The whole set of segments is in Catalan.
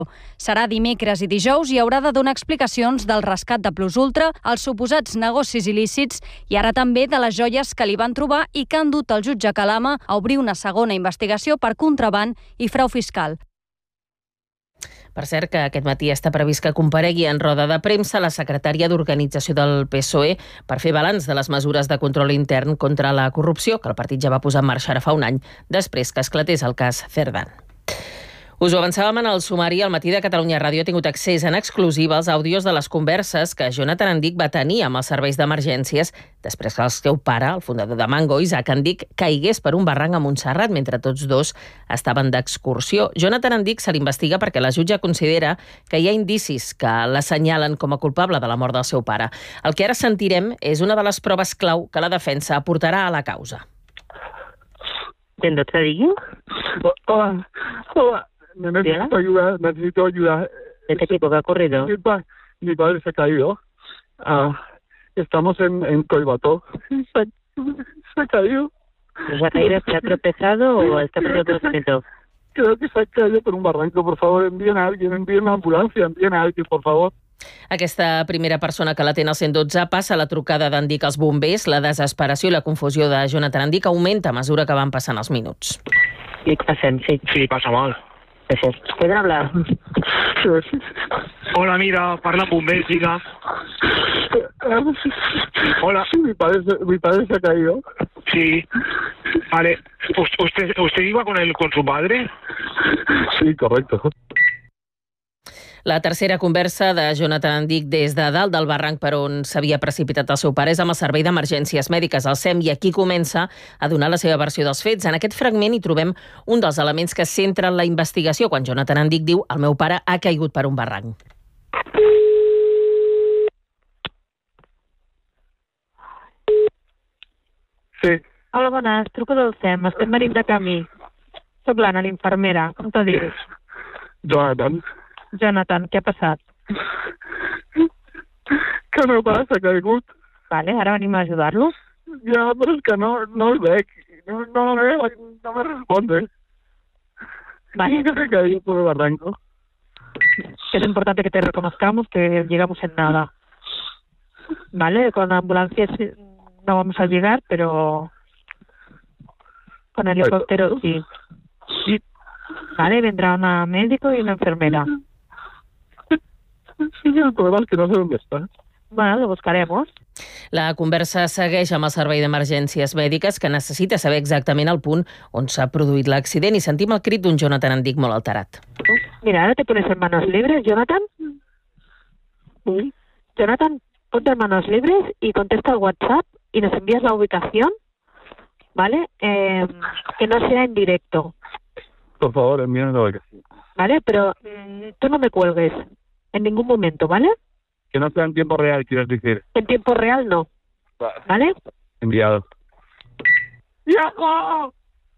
Serà dimecres i dijous i haurà de donar explicacions del rescat de Plus Ultra, els suposats negocis il·lícits i ara també de les joies que li van trobar i que han dut el jutge Calama a obrir una segona investigació per contraban i frau fiscal. Per cert, que aquest matí està previst que comparegui en roda de premsa la secretària d'Organització del PSOE per fer balanç de les mesures de control intern contra la corrupció que el partit ja va posar en marxa ara fa un any, després que esclatés el cas Cerdán. Us ho avançàvem en el sumari. Al matí de Catalunya Ràdio ha tingut accés en exclusiva als àudios de les converses que Jonathan Endic va tenir amb els serveis d'emergències després que el seu pare, el fundador de Mango, Isaac Endic, caigués per un barranc a Montserrat mentre tots dos estaven d'excursió. Jonathan Endic se l'investiga perquè la jutge considera que hi ha indicis que l'assenyalen com a culpable de la mort del seu pare. El que ara sentirem és una de les proves clau que la defensa aportarà a la causa. ¿Quién te digo? Hola. Necesito ayuda. ¿De qué tipo? ¿Qué ha ocurrido? Mi padre se ha caído. Estamos en Coibató. Se ha caído. ¿Se ha caído? ¿Se ha tropezado o está perdiendo conocimiento? Creo que se ha caído por un barranco. Por favor, envíen a alguien, envíen una ambulancia, envíen a alguien, por favor. Aquesta primera persona que l'atén al 112 passa la trucada d'Endic als bombers. La desesperació i la confusió de Jonathan Endic augmenta a mesura que van passant els minuts. ¿Qué pasa? Sí, pasa mal. ¿Pueden hablar? Hola, mira, parla amb bombers, diga. Hola. Sí, mi padre se ha caído. Sí. Vale. ¿Usted iba con su padre? Sí, correcto. La tercera conversa de Jonathan Endic des de dalt del barranc per on s'havia precipitat el seu pare és amb el Servei d'Emergències Mèdiques, el SEM, i aquí comença a donar la seva versió dels fets. En aquest fragment hi trobem un dels elements que centra en la investigació, quan Jonathan Endic diu «El meu pare ha caigut per un barranc». Sí. Hola, bones. Truco del SEM. Estem venint de camí. Soc l'Anna, l'infermera. Com te dius? Jonathan, què ha passat? Que el meu pare s'ha caigut. Vale, ara venim a ajudar-lo. Ja, però és que no el veig. No me responde. Vale. Que se ha caído por el barranco. Que es importante que te reconozcamos que llegamos en nada. Vale, con ambulancias no vamos a llegar, pero con helicóptero sí. Vale, vendrá un médico y una enfermera. Sí, el problema es que no sé dónde está. Bueno, lo buscaremos. La conversa segueix amb el Servei d'Emergències Mèdiques, que necessita saber exactament el punt on s'ha produït l'accident, i sentim el crit d'un Jonathan Endic molt alterat. Mira, ahora te pones en manos libres, Jonathan. Sí. Jonathan, ponte en manos libres y contesta al WhatsApp y nos envías la ubicación, ¿vale? Que no sea en directo. Por favor, envíenme la ubicación. ¿Vale? Pero tú no me cuelgues en ningún momento, ¿vale? Que no sea en tiempo real, quieres decir. En tiempo real no. ¿Vale? Enviado. ¡Hijo!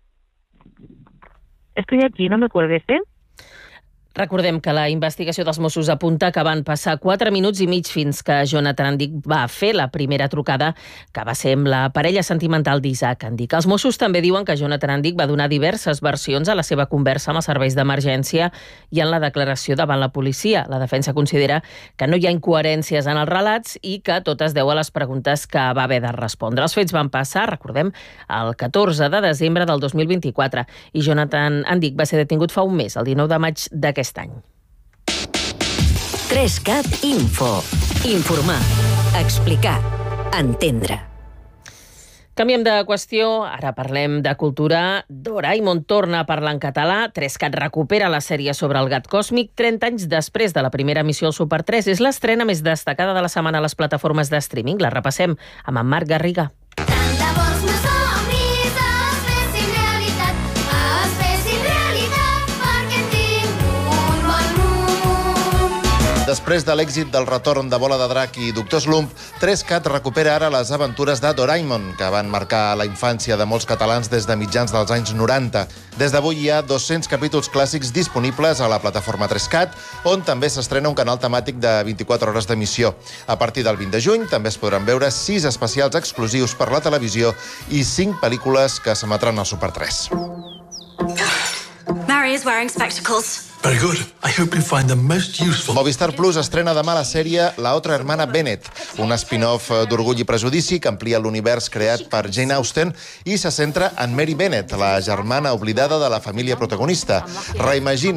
Estoy aquí, no me cuelgues, ¿eh? Recordem que la investigació dels Mossos apunta que van passar 4 minuts i mig fins que Jonathan Endic va fer la primera trucada, que va ser amb la parella sentimental d'Isaac Endic. Els Mossos també diuen que Jonathan Endic va donar diverses versions a la seva conversa amb els serveis d'emergència i en la declaració davant la policia. La defensa considera que no hi ha incoherències en els relats i que tot es deu a les preguntes que va haver de respondre. Els fets van passar, recordem, el 14 de desembre del 2024 i Jonathan Endic va ser detingut fa un mes, el 19 de maig d'aquest any. 3CAT Info. Informar, explicar, entendre. Canviem de qüestió, ara parlem de cultura. Doraemon torna a parlar en català, 3CAT recupera la sèrie sobre el gat còsmic 30 anys després de la primera emissió al Super 3. És l'estrena més destacada de la setmana a les plataformes de streaming. La repassem amb en Marc Garriga. Després de l'èxit del retorn de Bola de Drac i Doctor Slump, 3CAT recupera ara les aventures de Doraemon, que van marcar la infància de molts catalans des de mitjans dels anys 90. Des d'avui hi ha 200 capítols clàssics disponibles a la plataforma 3CAT, on també s'estrena un canal temàtic de 24 hores d'emissió. A partir del 20 de juny també es podran veure 6 especials exclusius per la televisió i 5 pel·lícules que s'emetran al Super 3. Mary, is wearing spectacles. Very good. I hope you find them most useful. Movistar Plus estrena demà la sèrie La otra hermana Bennett, un spin-off d'Orgull i Prejudici que amplia l'univers creat per Jane Austen i se centra en Mary Bennett, la germana oblidada de la família protagonista. Reimagina